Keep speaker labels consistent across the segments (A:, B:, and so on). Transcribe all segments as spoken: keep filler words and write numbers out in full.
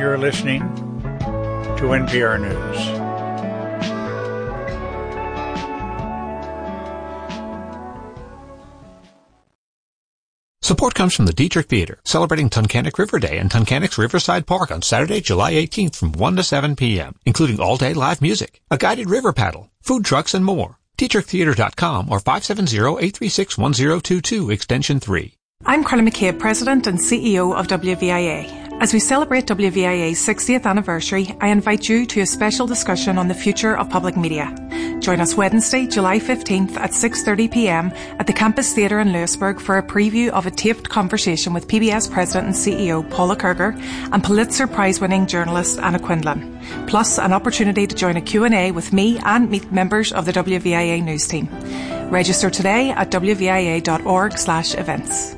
A: you're listening to N P R News.
B: Support comes from the Dietrich Theater, celebrating Tunkhannock River Day in Tunkhannock's Riverside Park on Saturday, July eighteenth from one to seven p.m., including all-day live music, a guided river paddle, food trucks, and more. Dietrich Theater dot com or five seven zero, eight three six, one zero two two, extension three.
C: I'm Carla McCabe, President and C E O of W V I A. As we celebrate W V I A's sixtieth anniversary, I invite you to a special discussion on the future of public media. Join us Wednesday, July fifteenth at six thirty p.m. at the Campus Theatre in Lewisburg for a preview of a taped conversation with P B S President and C E O Paula Kerger and Pulitzer Prize-winning journalist Anna Quindlen, plus an opportunity to join a Q and A with me and meet members of the W V I A news team. Register today at w v i a dot org slash events.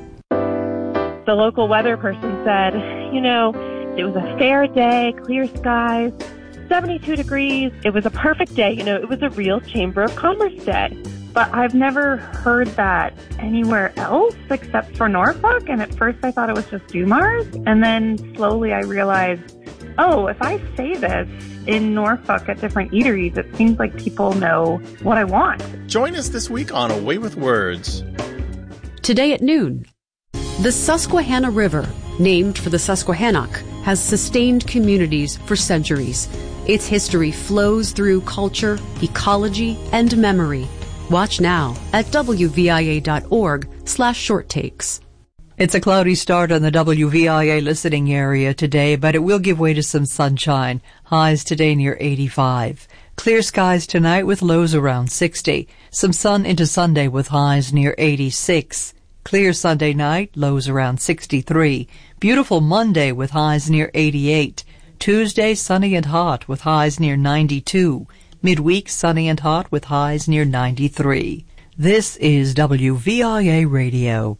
D: The local weather person said, you know, it was a fair day, clear skies, seventy-two degrees. It was a perfect day. You know, it was a real Chamber of Commerce day. But I've never heard that anywhere else except for Norfolk. And at first I thought it was just Dumars. And then slowly I realized, oh, if I say this in Norfolk at different eateries, it seems like people know what I want.
E: Join us this week on A Way with Words.
F: Today at noon. The Susquehanna River, named for the Susquehannock, has sustained communities for centuries. Its history flows through culture, ecology, and memory. Watch now at w v i a dot org slash short takes.
G: It's a cloudy start on the W V I A listening area today, but it will give way to some sunshine. Highs today near eighty-five. Clear skies tonight with lows around sixty. Some sun into Sunday with highs near eighty-six. Clear Sunday night, lows around sixty-three. Beautiful Monday with highs near eighty-eight. Tuesday, sunny and hot with highs near ninety-two. Midweek, sunny and hot with highs near ninety-three. This is W V I A Radio.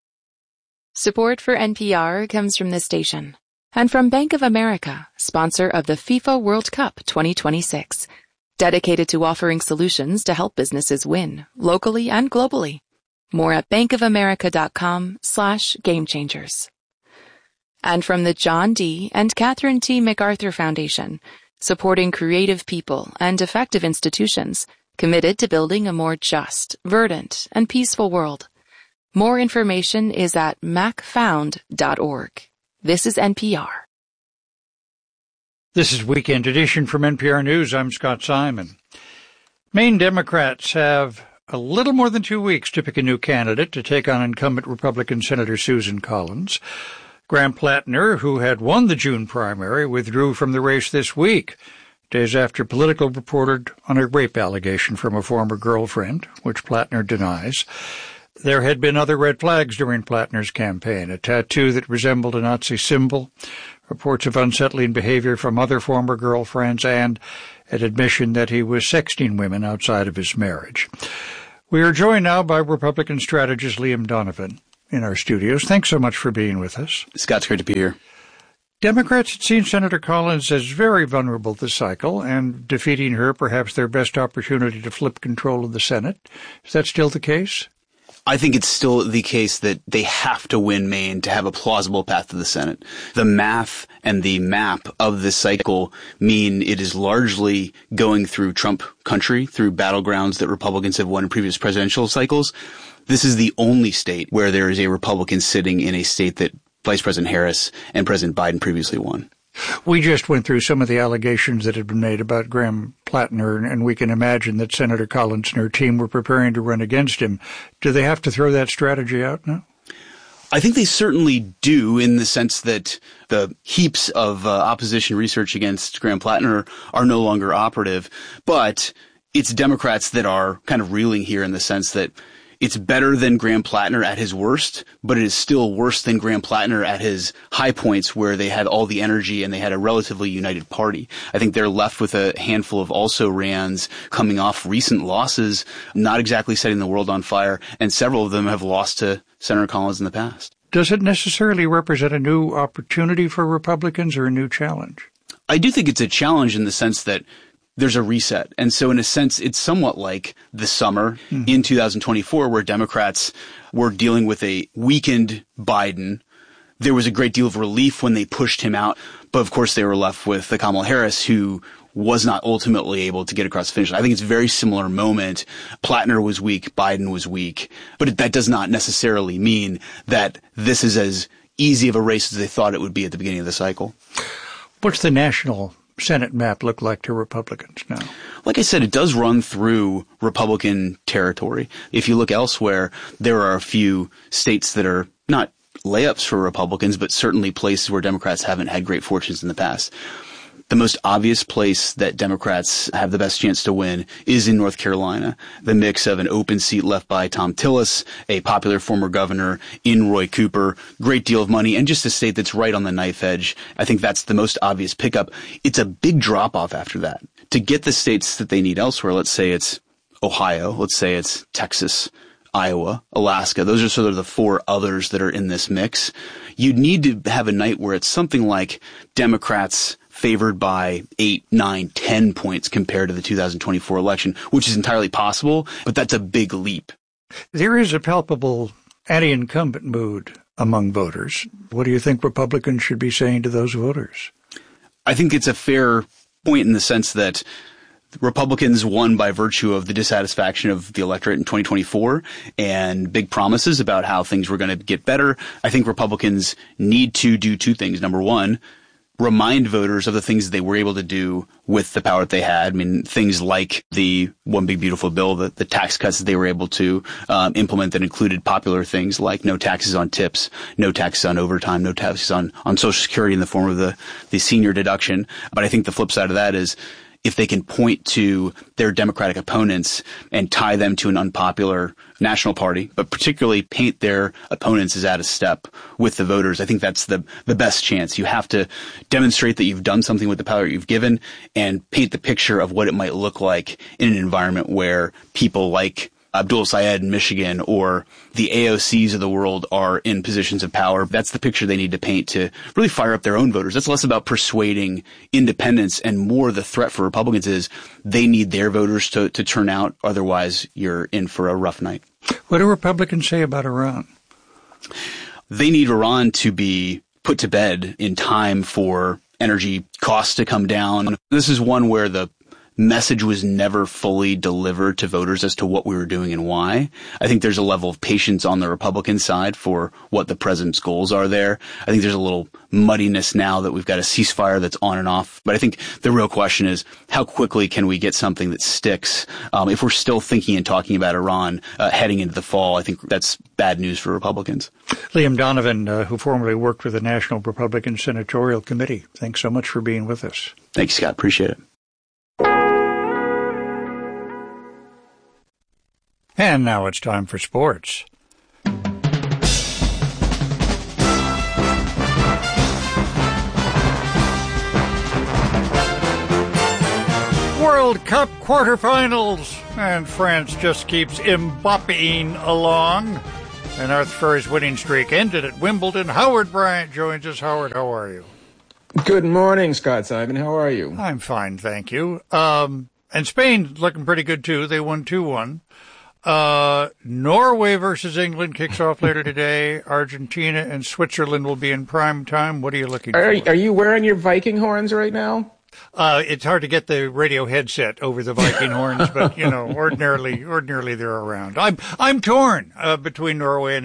H: Support for N P R comes from this station and from Bank of America, sponsor of the FIFA World Cup twenty twenty-six, dedicated to offering solutions to help businesses win, locally and globally. More at bankofamerica.com slash game changers. And from the John D. and Catherine T. MacArthur Foundation, supporting creative people and effective institutions committed to building a more just, verdant, and peaceful world. More information is at mac found dot org. This is N P R.
A: This is Weekend Edition from N P R News. I'm Scott Simon. Maine Democrats have a little more than two weeks to pick a new candidate to take on incumbent Republican Senator Susan Collins. Graham Plattner, who had won the June primary, withdrew from the race this week, days after Politico reported on a rape allegation from a former girlfriend, which Plattner denies. There had been other red flags during Plattner's campaign, a tattoo that resembled a Nazi symbol, reports of unsettling behavior from other former girlfriends, and an admission that he was sexting women outside of his marriage. We are joined now by Republican strategist Liam Donovan in our studios. Thanks so much for being with us.
I: Scott, it's great to be here.
A: Democrats had seen Senator Collins as very vulnerable this cycle, and defeating her perhaps their best opportunity to flip control of the Senate. Is that still the case?
I: I think it's still the case that they have to win Maine to have a plausible path to the Senate. The math and the map of this cycle mean it is largely going through Trump country, through battlegrounds that Republicans have won in previous presidential cycles. This is the only state where there is a Republican sitting in a state that Vice President Harris and President Biden previously won.
A: We just went through some of the allegations that had been made about Graham Plattner, and we can imagine that Senator Collins and her team were preparing to run against him. Do they have to throw that strategy out now?
I: I think they certainly do, in the sense that the heaps of uh, opposition research against Graham Plattner are no longer operative. But it's Democrats that are kind of reeling here in the sense that it's better than Graham Plattner at his worst, but it is still worse than Graham Plattner at his high points where they had all the energy and they had a relatively united party. I think they're left with a handful of also-rans coming off recent losses, not exactly setting the world on fire, and several of them have lost to Senator Collins in the past.
A: Does it necessarily represent a new opportunity for Republicans or a new challenge?
I: I do think it's a challenge in the sense that there's a reset. And so in a sense, it's somewhat like the summer mm-hmm. in two thousand twenty-four where Democrats were dealing with a weakened Biden, there was a great deal of relief when they pushed him out. But of course, they were left with the Kamala Harris, who was not ultimately able to get across the finish line. I think it's a very similar moment. Plattner was weak. Biden was weak. But that does not necessarily mean that this is as easy of a race as they thought it would be at the beginning of the cycle.
A: What's the national Senate map look like to Republicans now?
I: Like I said, it does run through Republican territory. If you look elsewhere, there are a few states that are not layups for Republicans, but certainly places where Democrats haven't had great fortunes in the past. The most obvious place that Democrats have the best chance to win is in North Carolina. The mix of an open seat left by Thom Tillis, a popular former governor in Roy Cooper, great deal of money, and just a state that's right on the knife edge. I think that's the most obvious pickup. It's a big drop-off after that. To get the states that they need elsewhere, let's say it's Ohio, let's say it's Texas, Iowa, Alaska. Those are sort of the four others that are in this mix. You'd need to have a night where it's something like Democrats favored by eight, nine, ten points compared to the two thousand twenty-four election, which is entirely possible, but that's a big leap.
A: There is a palpable anti-incumbent mood among voters. What do you think Republicans should be saying to those voters?
I: I think it's a fair point in the sense that Republicans won by virtue of the dissatisfaction of the electorate in twenty twenty-four and big promises about how things were going to get better. I think Republicans need to do two things. Number one, remind voters of the things they were able to do with the power that they had. I mean, things like the One Big Beautiful Bill, the, the tax cuts that they were able to um, implement that included popular things like no taxes on tips, no taxes on overtime, no taxes on, on Social Security in the form of the, the senior deduction. But I think the flip side of that is if they can point to their Democratic opponents and tie them to an unpopular national party, but particularly paint their opponents as out of step with the voters, I think that's the, the best chance. You have to demonstrate that you've done something with the power you've given and paint the picture of what it might look like in an environment where people like Abdul Sayed in Michigan or the A O Cs of the world are in positions of power. That's the picture they need to paint to really fire up their own voters. That's less about persuading independents and more the threat for Republicans is they need their voters to, to turn out. Otherwise, you're in for a rough night.
A: What do Republicans say about Iran?
I: They need Iran to be put to bed in time for energy costs to come down. This is one where the message was never fully delivered to voters as to what we were doing and why. I think there's a level of patience on the Republican side for what the president's goals are there. I think there's a little muddiness now that we've got a ceasefire that's on and off. But I think the real question is how quickly can we get something that sticks? Um, if we're still thinking and talking about Iran uh, heading into the fall, I think that's bad news for Republicans.
A: Liam Donovan, uh, who formerly worked with the National Republican Senatorial Committee, thanks so much for being with us.
I: Thanks, Scott. Appreciate it.
A: And now it's time for sports. World Cup quarterfinals, and France just keeps Mbappeing along. And Arthur Furr's winning streak ended at Wimbledon. Howard Bryant joins us. Howard, how are you?
J: Good morning, Scott Simon. How are you?
A: I'm fine, thank you. Um, and Spain looking pretty good, too. They won two one. Uh, Norway versus England kicks off later today. Argentina and Switzerland will be in prime time. What are you looking
J: are,
A: for?
J: Are you wearing your Viking horns right now?
A: Uh, it's hard to get the radio headset over the Viking horns, but, you know, ordinarily, ordinarily they're around. I'm, I'm torn, uh, between Norway and